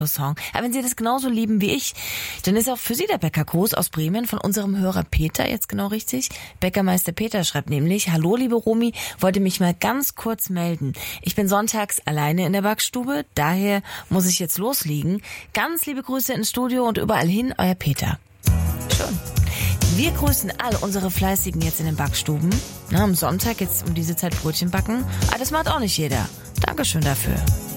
Song. Aber wenn Sie das genauso lieben wie ich, dann ist auch für Sie der Bäckergruß aus Bremen von unserem Hörer Peter jetzt genau richtig. Bäckermeister Peter schreibt nämlich: Hallo liebe Romy, wollte mich mal ganz kurz melden. Ich bin sonntags alleine in der Backstube, daher muss ich jetzt loslegen. Ganz liebe Grüße ins Studio und überall hin, euer Peter. Schön. Wir grüßen all unsere Fleißigen jetzt in den Backstuben. Am Sonntag jetzt um diese Zeit Brötchen backen. Aber das macht auch nicht jeder. Dankeschön dafür.